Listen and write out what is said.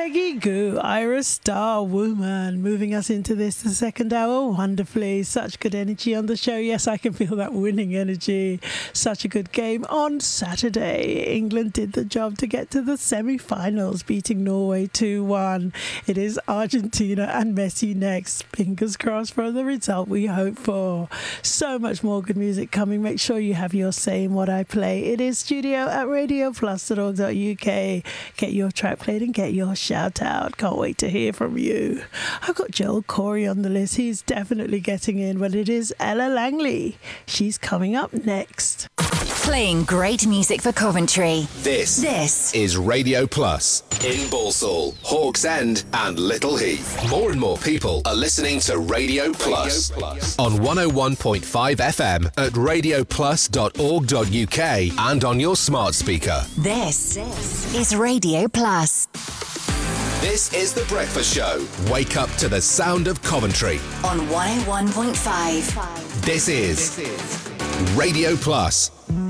Peggy Goo, Ira Star Woman, moving us into the second hour wonderfully. Such good energy on the show. Yes, I can feel that winning energy. Such a good game on Saturday. England did the job to get to the semi-finals, beating Norway 2-1. It is Argentina and Messi next. Fingers crossed for the result we hope for. So much more good music coming. Make sure you have your say in what I play. It is studio@radioplus.org.uk. Get your track played and get your shout out. Can't wait to hear from you. I've got Joel Corey on the list. He's definitely getting in, but it is Ella Langley. She's coming up next. Playing great music for Coventry. This is Radio Plus in Balsall, Hawks End and Little Heath. More and more people are listening to Radio Plus on 101.5 FM at radioplus.org.uk and on your smart speaker. This is Radio Plus. This is The Breakfast Show. Wake up to the sound of Coventry On 101.5. This is Radio Plus.